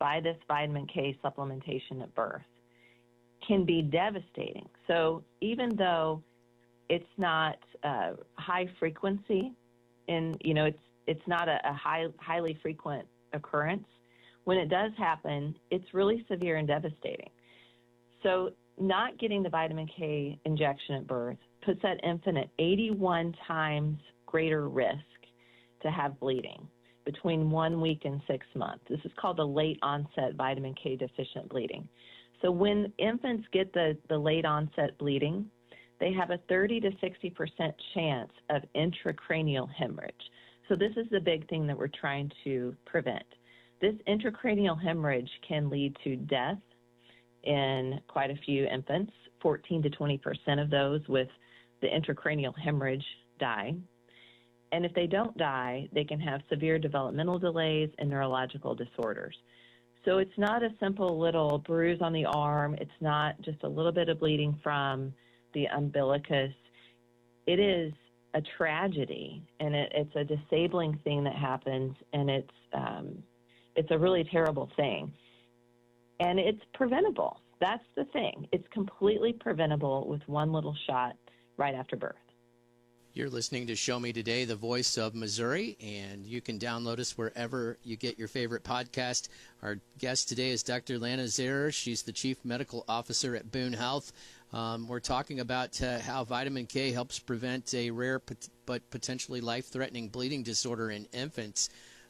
by this vitamin K supplementation at birth can be devastating. So even though it's not high frequency, and it's not a highly frequent occurrence, when it does happen, it's really severe and devastating. So not getting the vitamin K injection at birth puts that infant at 81 times greater risk to have bleeding between 1 week and 6 months. This is called the late onset vitamin K deficient bleeding. So when infants get the late onset bleeding, they have a 30 to 60% chance of intracranial hemorrhage. So this is the big thing that we're trying to prevent. This intracranial hemorrhage can lead to death in quite a few infants. 14 to 20% of those with the intracranial hemorrhage die. And if they don't die, they can have severe developmental delays and neurological disorders. So it's not a simple little bruise on the arm. It's not just a little bit of bleeding from the umbilicus. It is a tragedy, and it's a disabling thing that happens, and it's a really terrible thing. And it's preventable. That's the thing. It's completely preventable with one little shot right after birth. You're listening to Show Me Today, the voice of Missouri, and you can download us wherever you get your favorite podcast. Our guest today is Dr. Lana Zehrer. She's the Chief Medical Officer at Boone Health. We're talking about how vitamin K helps prevent a rare but potentially life-threatening bleeding disorder in infants.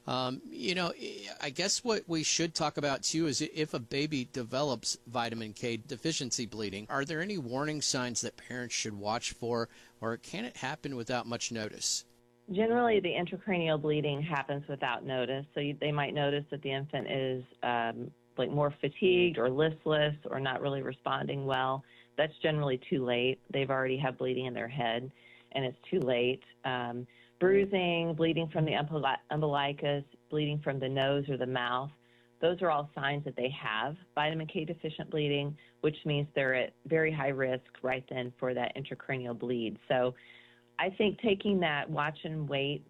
I guess what we should talk about, too, is if a baby develops vitamin K deficiency bleeding, are there any warning signs that parents should watch for, or can it happen without much notice? Generally, the intracranial bleeding happens without notice. So they might notice that the infant is more fatigued or listless or not really responding well. That's generally too late. They've already had bleeding in their head, and it's too late. Bruising, bleeding from the umbilicus, bleeding from the nose or the mouth, those are all signs that they have vitamin K deficient bleeding, which means they're at very high risk right then for that intracranial bleed. So I think taking that watch and wait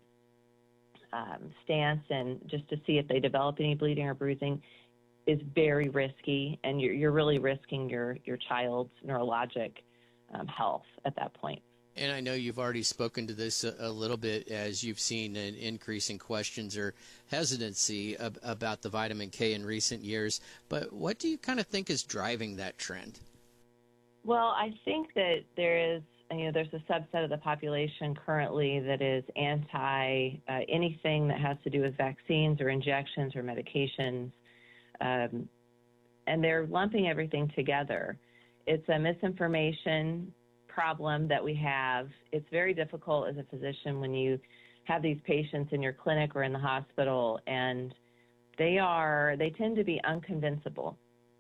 stance and just to see if they develop any bleeding or bruising is very risky, and you're really risking your child's neurologic health at that point. And I know you've already spoken to this a little bit as you've seen an increase in questions or hesitancy about the vitamin K in recent years. But what do you kind of think is driving that trend? Well, I think that there's a subset of the population currently that is anti anything that has to do with vaccines or injections or medications. And they're lumping everything together. It's a misinformation problem that we have. It's very difficult as a physician when you have these patients in your clinic or in the hospital, and they tend to be unconvincible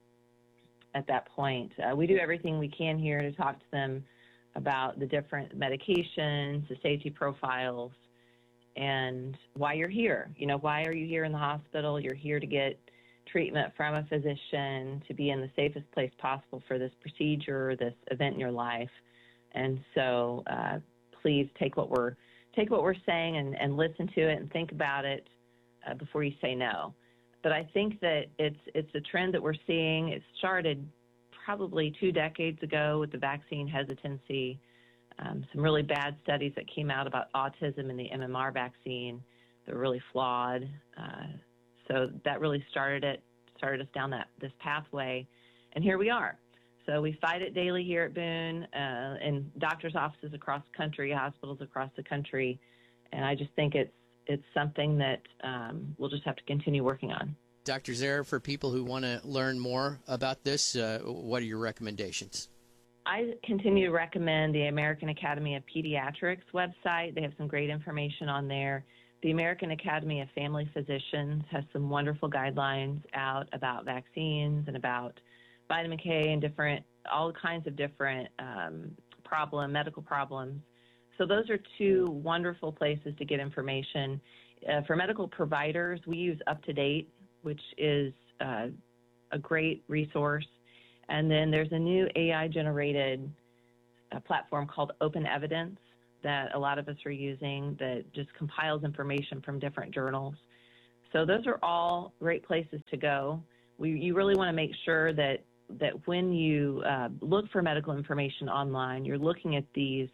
at that point. We do everything we can here to talk to them about the different medications, the safety profiles, and why you're here. Why are you here in the hospital? You're here to get treatment from a physician, to be in the safest place possible for this procedure, this event in your life. And so please take what we're saying and listen to it and think about it before you say no. But I think that it's a trend that we're seeing. It started probably 2 decades ago with the vaccine hesitancy, some really bad studies that came out about autism and the MMR vaccine that were really flawed. So that really started us down this pathway, and here we are. So we fight it daily here at Boone, in doctors' offices across the country, hospitals across the country, and I just think it's something that we'll just have to continue working on. Dr. Zehrer, for people who want to learn more about this, what are your recommendations? I continue to recommend the American Academy of Pediatrics website. They have some great information on there. The American Academy of Family Physicians has some wonderful guidelines out about vaccines and about vitamin K and all kinds of different medical problems. So those are 2 wonderful places to get information. For medical providers, we use UpToDate, which is a great resource. And then there's a new AI-generated platform called Open Evidence that a lot of us are using that just compiles information from different journals. So those are all great places to go. you really want to make sure that when you look for medical information online, you're looking at these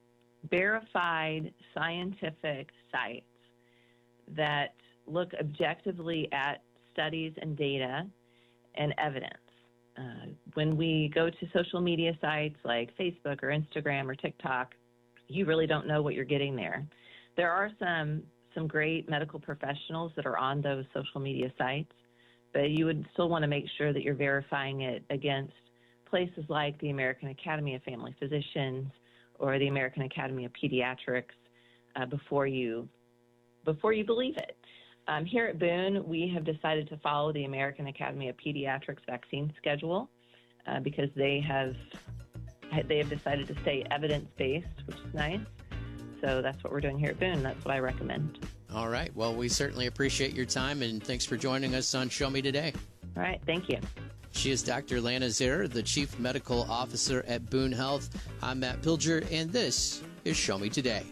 verified scientific sites that look objectively at studies and data and evidence. When we go to social media sites like Facebook or Instagram or TikTok, you really don't know what you're getting there. There are some great medical professionals that are on those social media sites, but you would still want to make sure that you're verifying it against places like the American Academy of Family Physicians or the American Academy of Pediatrics before you believe it. Here at Boone, we have decided to follow the American Academy of Pediatrics vaccine schedule because they have decided to stay evidence-based, which is nice. So that's what we're doing here at Boone. That's what I recommend. All right. Well, we certainly appreciate your time, and thanks for joining us on Show Me Today. All right. Thank you. She is Dr. Lana Zehrer, the Chief Medical Officer at Boone Health. I'm Matt Pilger, and this is Show Me Today.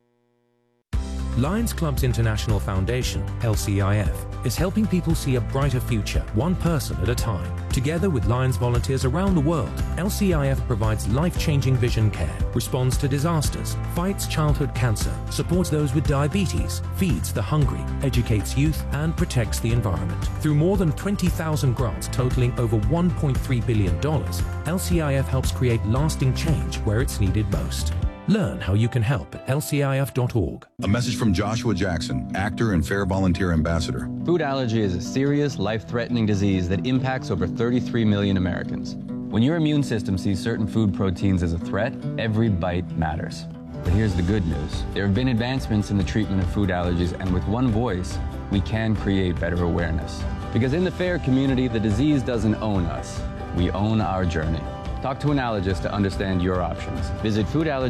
Lions Clubs International Foundation, LCIF, is helping people see a brighter future, one person at a time. Together with Lions volunteers around the world, LCIF provides life-changing vision care, responds to disasters, fights childhood cancer, supports those with diabetes, feeds the hungry, educates youth, and protects the environment. Through more than 20,000 grants totaling over $1.3 billion, LCIF helps create lasting change where it's needed most. Learn how you can help at lcif.org. A message from Joshua Jackson, actor and Fair Volunteer Ambassador. Food allergy is a serious, life-threatening disease that impacts over 33 million Americans. When your immune system sees certain food proteins as a threat, every bite matters. But here's the good news. There have been advancements in the treatment of food allergies, and with one voice, we can create better awareness. Because in the FAIR community, the disease doesn't own us. We own our journey. Talk to an allergist to understand your options. Visit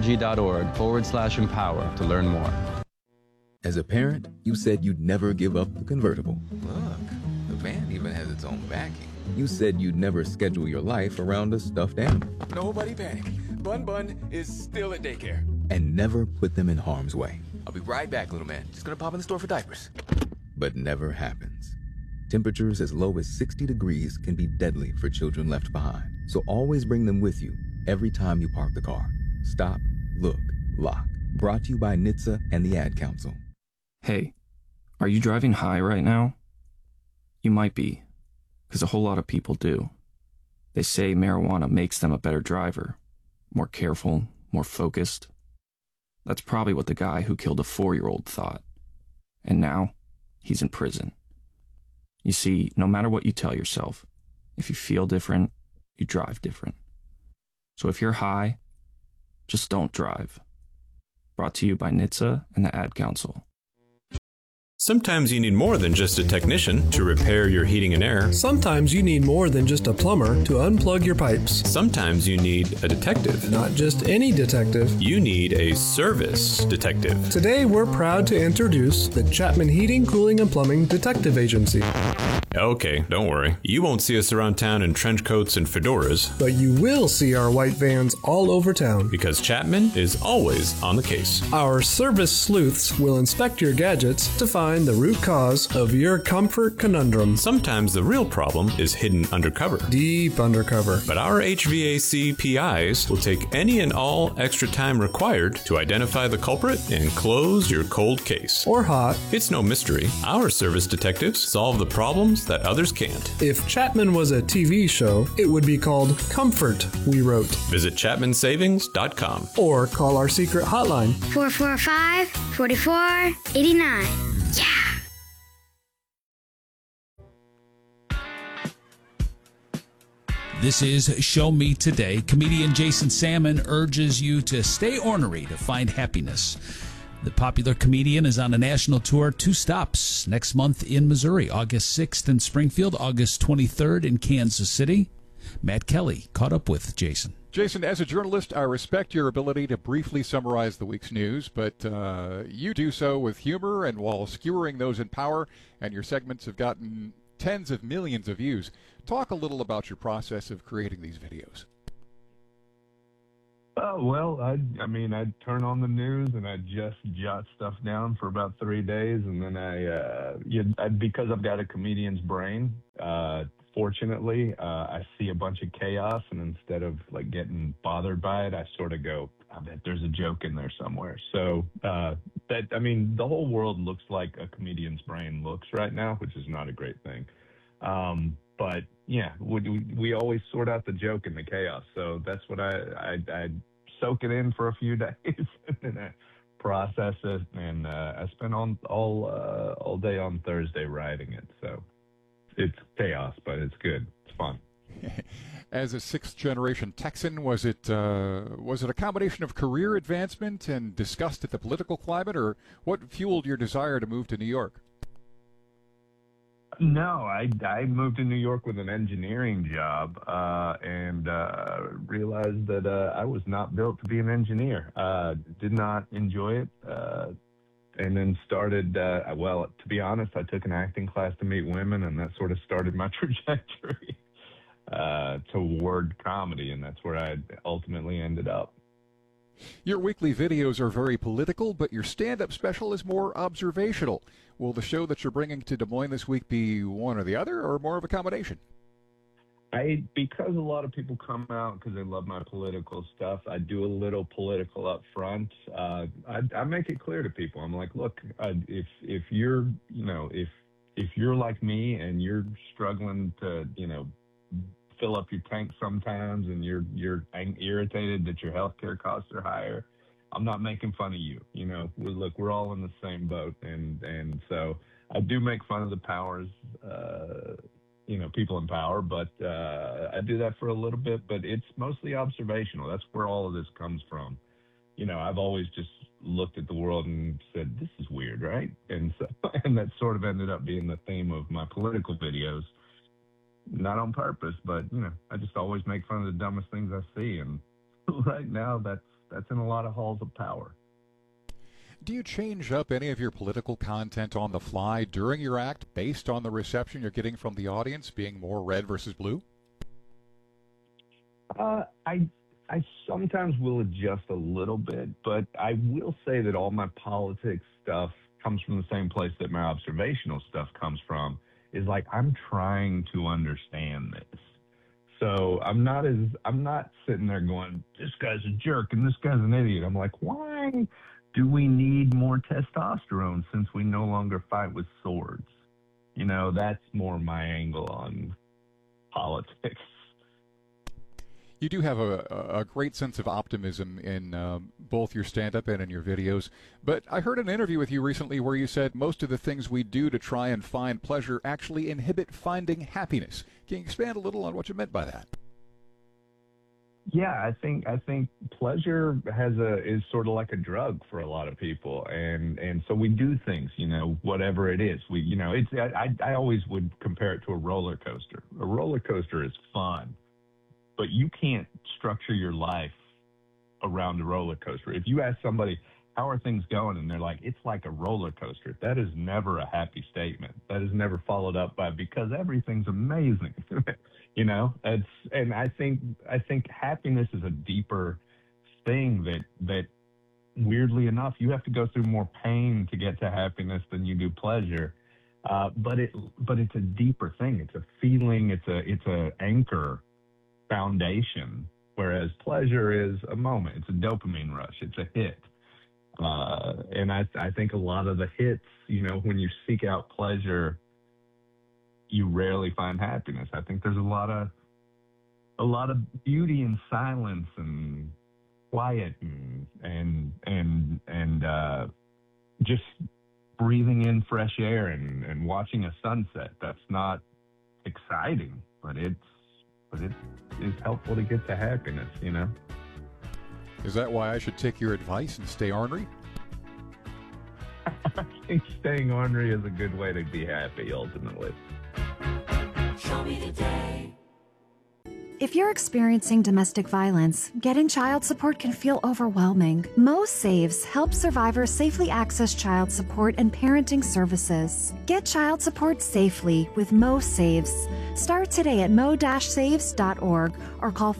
foodallergy.org/empower to learn more. As a parent, you said you'd never give up the convertible. Look, the van even has its own backing. You said you'd never schedule your life around a stuffed animal. Nobody panic. Bun is still at daycare. And never put them in harm's way. I'll be right back, little man. Just gonna pop in the store for diapers. But never happens. Temperatures as low as 60 degrees can be deadly for children left behind. So always bring them with you every time you park the car. Stop, look, lock. Brought to you by NHTSA and the Ad Council. Hey, are you driving high right now? You might be, because a whole lot of people do. They say marijuana makes them a better driver, more careful, more focused. That's probably what the guy who killed a 4-year-old thought. And now, he's in prison. You see, no matter what you tell yourself, if you feel different, you drive different. So if you're high, just don't drive. Brought to you by NHTSA and the Ad Council. Sometimes you need more than just a technician to repair your heating and air. Sometimes you need more than just a plumber to unplug your pipes. Sometimes you need a detective. Not just any detective. You need a service detective. Today we're proud to introduce the Chapman Heating, Cooling, and Plumbing Detective Agency. Okay, don't worry. You won't see us around town in trench coats and fedoras. But you will see our white vans all over town. Because Chapman is always on the case. Our service sleuths will inspect your gadgets to find the root cause of your comfort conundrum. Sometimes the real problem is hidden undercover. Deep undercover. But our HVAC PIs will take any and all extra time required to identify the culprit and close your cold case. Or hot. It's no mystery. Our service detectives solve the problems that others can't. If Chapman was a TV show, it would be called Comfort, we wrote. Visit ChapmanSavings.com. Or call our secret hotline. 445-4489. Yeah! This is Show Me Today. Comedian Jason Salmon urges you to stay ornery to find happiness. The popular comedian is on a national tour, 2 stops next month in Missouri, August 6th in Springfield, August 23rd in Kansas City. Matt Kelly caught up with Jason. Jason, as a journalist, I respect your ability to briefly summarize the week's news, but you do so with humor and while skewering those in power, and your segments have gotten tens of millions of views. Talk a little about your process of creating these videos. Well, I'd turn on the news and I'd just jot stuff down for about 3 days, and then because I've got a comedian's brain, fortunately, I see a bunch of chaos, and instead of like getting bothered by it, I sort of go, I bet there's a joke in there somewhere. So the whole world looks like a comedian's brain looks right now, which is not a great thing. But yeah, we always sort out the joke in the chaos. So that's what I soak it in for a few days and then I process it. And I spent all day on Thursday writing it. So it's chaos, but it's good. It's fun. As a sixth-generation Texan, was it a combination of career advancement and disgust at the political climate, or what fueled your desire to move to New York? No, I moved to New York with an engineering job and realized that I was not built to be an engineer. Did not enjoy it. And then started, to be honest, I took an acting class to meet women, and that sort of started my trajectory toward comedy, and that's where I ultimately ended up. Your weekly videos are very political, but your stand-up special is more observational. Will the show that you're bringing to Des Moines this week be one or the other, or more of a combination? Because a lot of people come out because they love my political stuff, I do a little political up front. I make it clear to people. I'm like, look, if you're like me and you're struggling to, fill up your tank sometimes and you're irritated that your healthcare costs are higher, I'm not making fun of you. Look, we're all in the same boat. And so I do make fun of the powers, people in power, but I do that for a little bit, but it's mostly observational. That's where all of this comes from. I've always just looked at the world and said, this is weird, right? And that sort of ended up being the theme of my political videos. Not on purpose, but, I just always make fun of the dumbest things I see. And right now, that's in a lot of halls of power. Do you change up any of your political content on the fly during your act based on the reception you're getting from the audience, being more red versus blue? I sometimes will adjust a little bit, but I will say that all my politics stuff comes from the same place that my observational stuff comes from. Is like, I'm trying to understand this. So I'm not sitting there going, this guy's a jerk and this guy's an idiot. I'm like, why do we need more testosterone since we no longer fight with swords? That's more my angle on politics. You do have a great sense of optimism in both your stand-up and in your videos. But I heard an interview with you recently where you said most of the things we do to try and find pleasure actually inhibit finding happiness. Can you expand a little on what you meant by that? Yeah, I think pleasure is sort of like a drug for a lot of people, and so we do things, whatever it is. I always would compare it to a roller coaster. A roller coaster is fun. But you can't structure your life around a roller coaster. If you ask somebody, how are things going? And they're like, it's like a roller coaster. That is never a happy statement. That is never followed up by, because everything's amazing. And I think happiness is a deeper thing that weirdly enough, you have to go through more pain to get to happiness than you do pleasure. But it's a deeper thing. It's a feeling. It's a anchor foundation, whereas pleasure is a moment. It's a dopamine rush. It's a hit. And I think a lot of the hits, when you seek out pleasure, you rarely find happiness. I think there's a lot of beauty in silence and quiet and just breathing in fresh air and watching a sunset. That's not exciting, but it is helpful to get to happiness, Is that why I should take your advice and stay ornery? I think staying ornery is a good way to be happy, ultimately. Show me today. If you're experiencing domestic violence, getting child support can feel overwhelming. Mo Saves helps survivors safely access child support and parenting services. Get child support safely with Mo Saves. Start today at mo-saves.org or call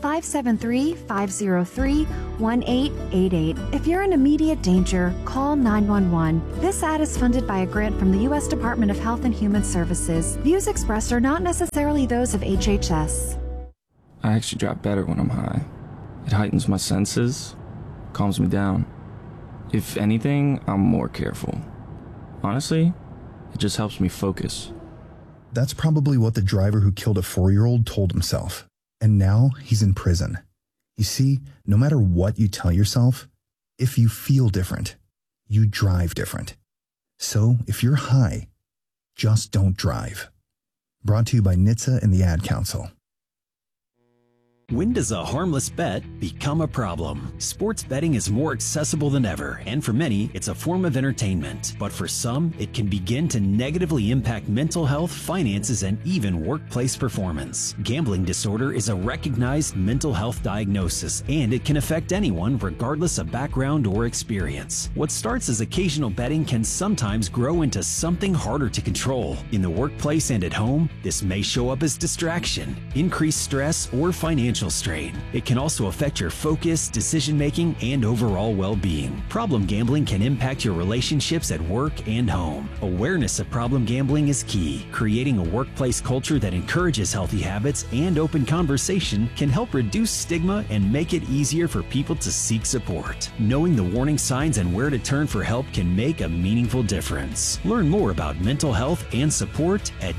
573-503-1888. If you're in immediate danger, call 911. This ad is funded by a grant from the U.S. Department of Health and Human Services. Views expressed are not necessarily those of HHS. I actually drive better when I'm high. It heightens my senses, calms me down. If anything, I'm more careful. Honestly, it just helps me focus. That's probably what the driver who killed a 4-year-old told himself. And now he's in prison. You see, no matter what you tell yourself, if you feel different, you drive different. So if you're high, just don't drive. Brought to you by NHTSA and the Ad Council. When does a harmless bet become a problem? Sports betting is more accessible than ever, and for many, it's a form of entertainment. But for some, it can begin to negatively impact mental health, finances, and even workplace performance. Gambling disorder is a recognized mental health diagnosis, and it can affect anyone regardless of background or experience. What starts as occasional betting can sometimes grow into something harder to control. In the workplace and at home, this may show up as distraction, increased stress, or financial strain. It can also affect your focus, decision-making, and overall well-being. Problem gambling can impact your relationships at work and home. Awareness of problem gambling is key. Creating a workplace culture that encourages healthy habits and open conversation can help reduce stigma and make it easier for people to seek support. Knowing the warning signs and where to turn for help can make a meaningful difference. Learn more about mental health and support at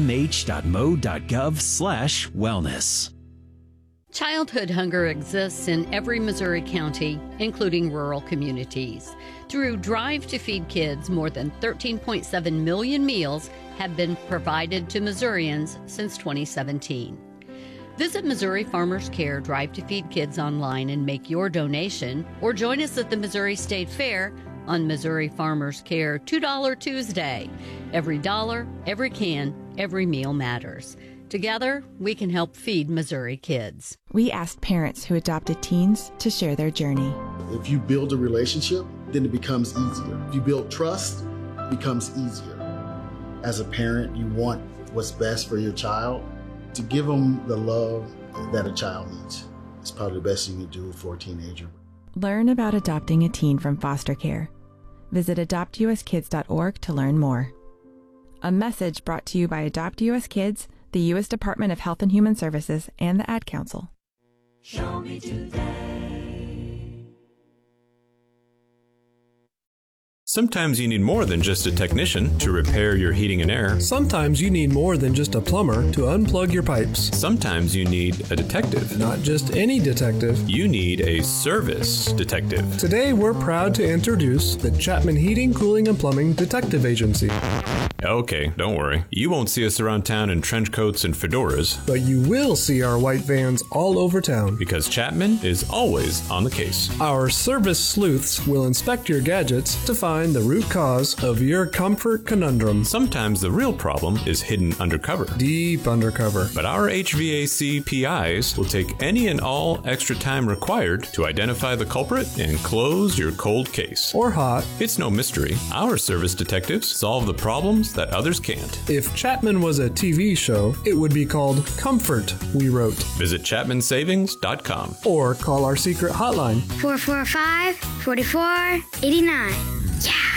dmh.mo.gov/wellness. Childhood hunger exists in every Missouri county, including rural communities. Through Drive to Feed Kids, more than 13.7 million meals have been provided to Missourians since 2017. Visit Missouri Farmers Care Drive to Feed Kids online and make your donation, or join us at the Missouri State Fair on Missouri Farmers Care $2 Tuesday. Every dollar, every can, every meal matters. Together, we can help feed Missouri kids. We asked parents who adopted teens to share their journey. If you build a relationship, then it becomes easier. If you build trust, it becomes easier. As a parent, you want what's best for your child. To give them the love that a child needs is probably the best thing you do for a teenager. Learn about adopting a teen from foster care. Visit adoptuskids.org to learn more. A message brought to you by Adopt US Kids, the U.S. Department of Health and Human Services, and the Ad Council. Show me today. Sometimes you need more than just a technician to repair your heating and air. Sometimes you need more than just a plumber to unplug your pipes. Sometimes you need a detective. Not just any detective. You need a service detective. Today we're proud to introduce the Chapman Heating, Cooling, and Plumbing Detective Agency. Okay, don't worry. You won't see us around town in trench coats and fedoras. But you will see our white vans all over town. Because Chapman is always on the case. Our service sleuths will inspect your gadgets to find the root cause of your comfort conundrum. Sometimes the real problem is hidden undercover. Deep undercover. But our HVAC PIs will take any and all extra time required to identify the culprit and close your cold case. Or hot. It's no mystery. Our service detectives solve the problems that others can't. If Chapman was a TV show, it would be called Comfort, we wrote. Visit ChapmanSavings.com. Or call our secret hotline. 445-4489. Yeah!